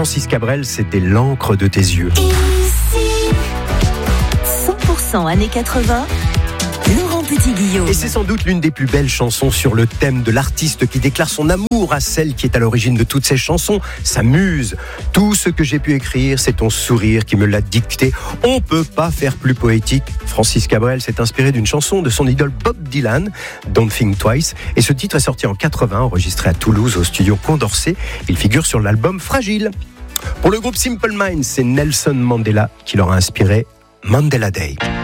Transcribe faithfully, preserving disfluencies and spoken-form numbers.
Francis Cabrel, c'était l'encre de tes yeux. cent pour cent années quatre-vingts, Laurent Petit-Guillaume. Et c'est sans doute l'une des plus belles chansons sur le thème de l'artiste qui déclare son amour à celle qui est à l'origine de toutes ces chansons, sa muse. Tout ce que j'ai pu écrire, c'est ton sourire qui me l'a dicté. On peut pas faire plus poétique. Francis Cabrel s'est inspiré d'une chanson de son idole Bob Dylan, Don't Think Twice. Et ce titre est sorti en quatre-vingts, enregistré à Toulouse au studio Condorcet. Il figure sur l'album Fragile. Pour le groupe Simple Minds, c'est Nelson Mandela qui leur a inspiré Mandela Day.